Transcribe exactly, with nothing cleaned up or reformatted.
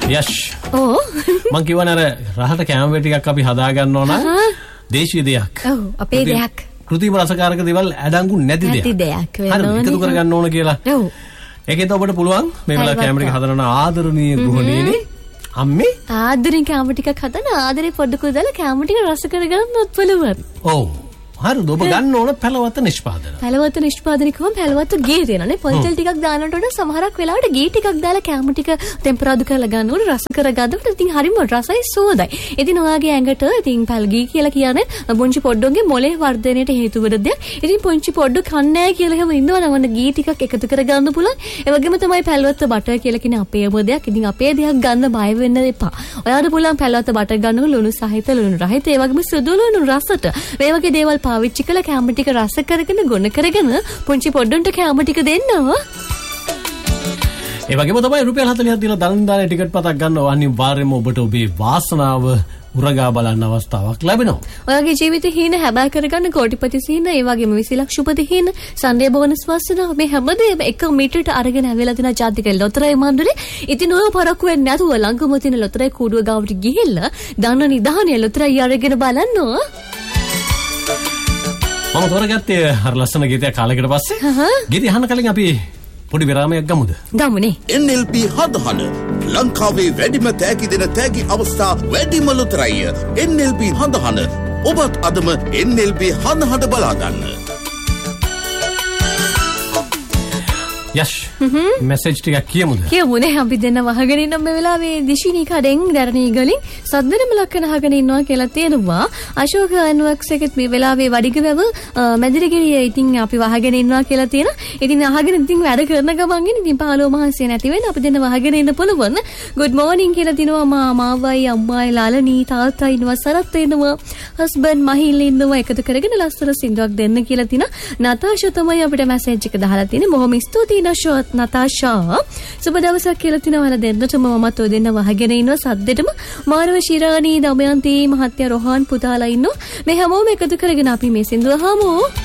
යෂ්. ඕ. මං කියවන අර රහට කැමරේ ටිකක් අපි හදා ගන්න ඕන. දේශීය දෙයක්. ඔව් අපේ දෙයක්. කෘත්‍රිම රසකාරක දේවල් අඩංගු නැති දෙයක්. නැති දෙයක් වෙනවා. හරි එකතු කර ගන්න ඕන කියලා. ඔව්. ඒකෙන් ඔබට පුළුවන් මේ වෙලාව කැමරේ එක හදන ආදරණීය ගෘහණියනේ. අම්මේ ආදරෙන් කැම ටිකක් හදන ආදරේ පොඩ්ඩක් දාලා කැම ටික රස කරගන්නත් පුළුවන්. ඔව්. හරිද ඔබ ගන්න ඕන පැලවත නිෂ්පාදන. පැලවත නිෂ්පාදනය කොහොම පැලවත ගේ දෙනනේ. පොල්තෙල් ටිකක් දානකොට වඩා සමහරක් වෙලාවට ගේ ටිකක් දාලා කැම ටික ටෙම්පරාදු කරලා ගන්න ඕන රස කරගන්නකොට ඉතින් හරිම රසයි සුවඳයි. ඉතින් ඔයාගේ ඇඟට ඉතින් පැල්ගී කියලා කියන්නේ පුංචි පොඩ්ඩොන්ගේ මොලේ වර්ධනයට හේතු වෙන දෙයක්. ඉතින් පුංචි පොඩ්ඩෝ කන්නේ නැහැ කියලා එහෙම ඉන්නවනම් ඔන්න ගේ ටිකක් එකතු කරගන්න පුළුවන්. ඒ වගේම තමයි පැලවත බටර් කියලා කියන අපේම දෙයක්. ඉතින් අපේ දෙයක් ගන්න බය වෙන්න එපා. ඔයාලට පුළුවන් පැලවත බටර් ගන්නකොට ලුණු සහිත ලුණු රහිත ඒ වගේම සුදු ලුණු රසට මේ වගේ දේවල් පාවිච්චි කළා කැම ටික රස කරගෙන ගොන කරගෙන පුංචි පොඩ්ඩොන්ට කැම ටික දෙන්නවා. ඒ වගේම තමයි රුපියල් හතලිහක් දීලා දන් දානේ ටිකට් පතක් ගන්නවා. අනිවාර්යයෙන්ම ඔබට ඔබේ වාසනාව උරගා බලන්න අවස්ථාවක් ලැබෙනවා. ඔයාගේ ජීවිතේ හීන හැබෑ කරගන්න කෝටිපති සීන ඒ වගේම විසි ලක්ෂපති හීන සන්ඩේ බෝනස් වාසනාව මේ හැමදේම එක මීටරට අරගෙන ඇවිල්ලා තියෙන ජාතික ලොතරැයි මණ්ඩලේ. ඉතින් ඔය පරක්කු වෙන්නේ නැතුව ළඟම තියෙන ලොතරැයි කූඩුව ගාවට ගිහිල්ලා දන්න නිදානේ ලොතරැයි අරගෙන බලන්න. මම තෝරගත්තේ අර ලස්සන ගීතයක් කාලයකට පස්සේ. ගීතය අහන්න කලින් අපි පොඩි විරාමයක් ගමුද? ගමුනේ. එන් එල් පී හදහන ලංකාවේ වැඩිම තෑගි දෙන තෑගි අවස්ථා වැඩිම ලොතරැයි එන් එල් පී හදහන. ඔබත් අදම එන් එල් පී හදහන බලා ගන්න. යෂ් මෙසේජ් ටිකක් කියමුද? කියමුනේ. අපි දෙන්න වහගෙන ඉන්න මේ වෙලාවේ දිශිනී කඩෙන් දැරණී ගලින් සද්දරම ලක්කන අහගෙන ඉන්නවා කියලා තියෙනවා. අශෝක අන්වක්ස් එකත් මේ වෙලාවේ වඩිගවව මැදිරිගිරිය ඉතින් අපි වහගෙන ඉන්නවා කියලා තියෙනවා. ඉතින් අහගෙන ඉතින් වැඩ කරන ගමන් ඉතින් පාලෝ මහන්සිය නැති වෙන අපි දෙන්න වහගෙන ඉන්න පුළුවන්. good morning කියලා තිනවා. මා මාවයි අම්මායි ලාලනී තාත්තා ඉන්නවා සරත් ඉන්නවා හස්බන්ඩ් මහිල් ඉන්නවා එකතු කරගෙන ලස්සන සින්දුවක් දෙන්න කියලා තිනා. නතාෂා තමයි අපිට මැසේජ් එක දාලා තියෙන්නේ. බොහොම ස්තුතියි නෂෝත් නතාෂා. සුබ දවසක් කියලා තිනවා. වල දෙන්නටම මමත් ඔය දෙන්න වහගෙන ඉන්නවා සද්දෙටම. මානව ශිරානී දමයන්ති මහත්ය රොහාන් පුතාලා ඉන්නවා. මේ හැමෝම එකතු කරගෙන අපි මේ සින්දුව අහමු.